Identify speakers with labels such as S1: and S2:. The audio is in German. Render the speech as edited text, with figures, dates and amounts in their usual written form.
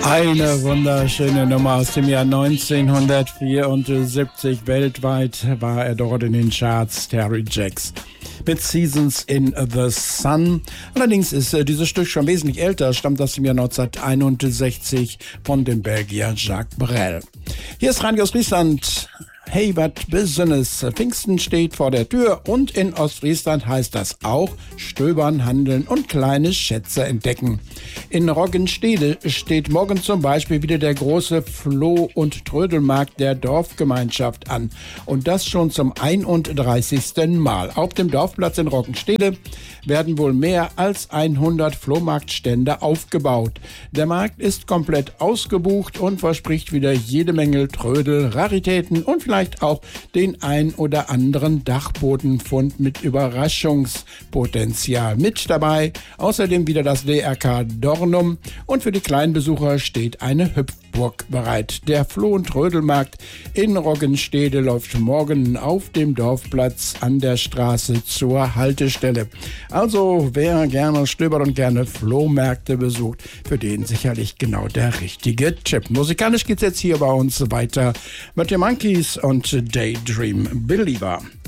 S1: Eine wunderschöne Nummer aus dem Jahr 1974. Weltweit war er dort in den Charts, Terry Jacks mit Seasons in the Sun. Allerdings ist dieses Stück schon wesentlich älter, stammt aus dem Jahr 1961 von dem Belgier Jacques Brel. Hier ist Radio Ostfriesland. Hey, wat Business. Pfingsten steht vor der Tür und in Ostfriesland heißt das auch stöbern, handeln und kleine Schätze entdecken. In Roggenstede steht morgen zum Beispiel wieder der große Floh- und Trödelmarkt der Dorfgemeinschaft an. Und das schon zum 31. Mal. Auf dem Dorfplatz in Roggenstede werden wohl mehr als 100 Flohmarktstände aufgebaut. Der Markt ist komplett ausgebucht und verspricht wieder jede Menge Trödel, Raritäten und vielleicht auch den ein oder anderen Dachbodenfund mit Überraschungspotenzial. Mit dabei außerdem wieder das DRK Dornum und für die kleinen Besucher steht eine Hüpfburg bereit. Der Floh- und Trödelmarkt in Roggenstede läuft morgen auf dem Dorfplatz an der Straße zur Haltestelle. Also wer gerne stöbert und gerne Flohmärkte besucht, für den sicherlich genau der richtige Tipp. Musikalisch geht's jetzt hier bei uns weiter mit den Monkeys und Daydream Believer.